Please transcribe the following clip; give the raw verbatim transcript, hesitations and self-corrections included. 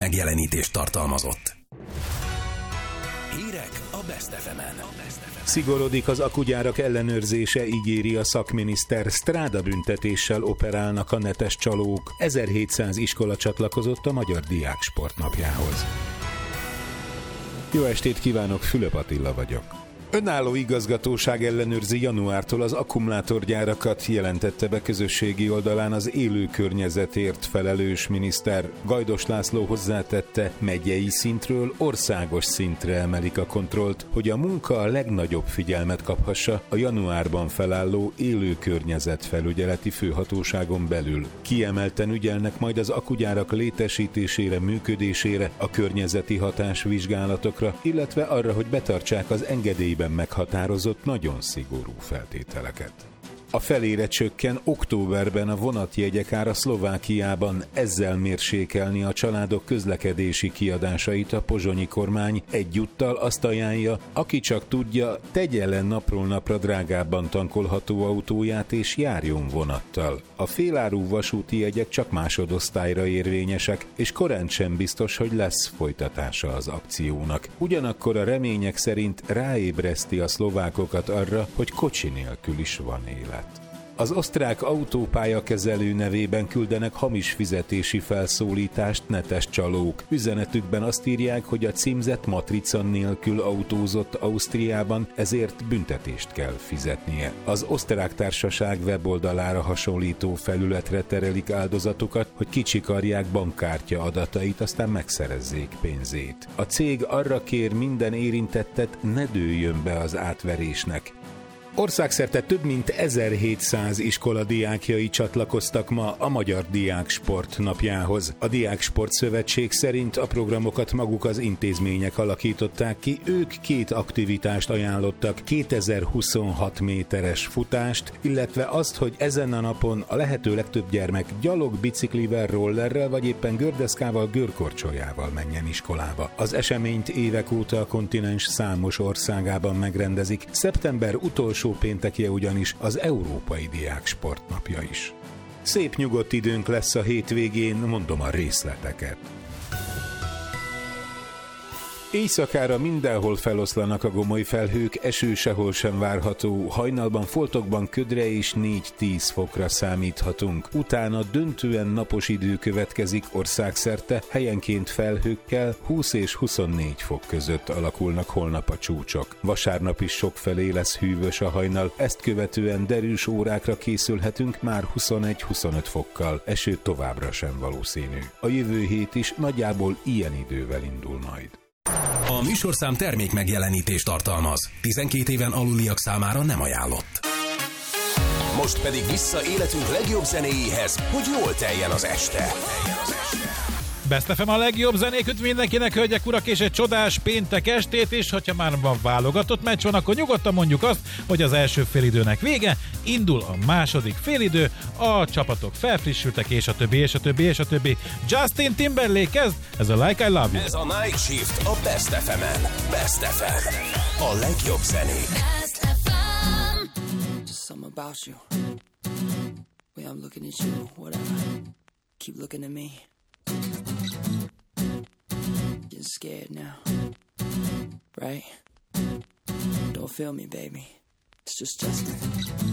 megjelenítést tartalmazott. Hírek a Best ef emen. Szigorodik az akugyárak ellenőrzése, ígéri a szakminiszter. Stráda büntetéssel operálnak a netes csalók. ezerhétszáz iskola csatlakozott a Magyar Diáksport napjához. Jó estét kívánok, Fülöp Attila vagyok. Önálló igazgatóság ellenőrzi januártól az akkumulátorgyárakat, jelentette be közösségi oldalán az élő környezetért felelős miniszter. Gajdos László hozzátette, megyei szintről országos szintre emelik a kontrollt, hogy a munka a legnagyobb figyelmet kaphassa a januárban felálló élő környezetfelügyeleti főhatóságon belül. Kiemelten ügyelnek majd az akugyárak létesítésére, működésére, a környezeti hatásvizsgálatokra, illetve arra, hogy betartsák az engedély meghatározott nagyon szigorú feltételeket. A felére csökken októberben a vonatjegyek ára Szlovákiában, ezzel mérsékelni a családok közlekedési kiadásait a pozsonyi kormány. Egyúttal azt ajánlja, aki csak tudja, tegye le napról napra drágábban tankolható autóját és járjon vonattal. A féláru vasúti jegyek csak másodosztályra érvényesek, és korán sem biztos, hogy lesz folytatása az akciónak. Ugyanakkor a remények szerint ráébreszti a szlovákokat arra, hogy kocsi nélkül is van élet. Az osztrák autópályakezelő nevében küldenek hamis fizetési felszólítást netes csalók. Üzenetükben azt írják, hogy a címzett matrica nélkül autózott Ausztriában, ezért büntetést kell fizetnie. Az osztrák társaság weboldalára hasonlító felületre terelik áldozatokat, hogy kicsikarják bankkártya adatait, aztán megszerezzék pénzét. A cég arra kér minden érintettet, ne dőljön be az átverésnek. Országszerte több mint ezerhétszáz iskola diákjai csatlakoztak ma a Magyar Diáksport napjához. A Diáksport Szövetség szerint a programokat maguk az intézmények alakították ki, ők két aktivitást ajánlottak, kétezer-huszonhat méteres futást, illetve azt, hogy ezen a napon a lehető legtöbb gyermek gyalog, biciklivel, rollerrel vagy éppen gördeszkával, görkorcsolyával menjen iskolába. Az eseményt évek óta a kontinens számos országában megrendezik. Szeptember utolsó péntekje ugyanis az Európai Diáksport napja is. Szép nyugodt időnk lesz a hétvégén, mondom a részleteket. Éjszakára mindenhol feloszlanak a gomoly felhők, eső sehol sem várható, hajnalban foltokban ködre és négy-tíz fokra számíthatunk. Utána döntően napos idő következik országszerte, helyenként felhőkkel húsz és huszonnégy fok között alakulnak holnap a csúcsok. Vasárnap is sokfelé lesz hűvös a hajnal, ezt követően derűs órákra készülhetünk már huszonegy-huszonöt fokkal, eső továbbra sem valószínű. A jövő hét is nagyjából ilyen idővel indul majd. A műsorszám termék megjelenítést tartalmaz. tizenkét éven aluliak számára nem ajánlott. Most pedig vissza életünk legjobb zenéjéhez, hogy jól teljen az este. Best ef em a legjobb zenék mindenkinek, hölgyek, urak, és egy csodás péntek estét, és hogyha már van válogatott meccs van, akkor nyugodtan mondjuk azt, hogy az első félidőnek vége, indul a második félidő, a csapatok felfrissültek, és a többi, és a többi, és a többi. Justin Timberlake kezd, ez a Like I Love You. Ez a Night Shift a Best ef emen. Best ef em, a legjobb zenék. Best ef em. Just something about you. When I'm looking at you, whatever. Keep looking at me. Getting scared now, right? Don't feel me, baby. It's just Justin.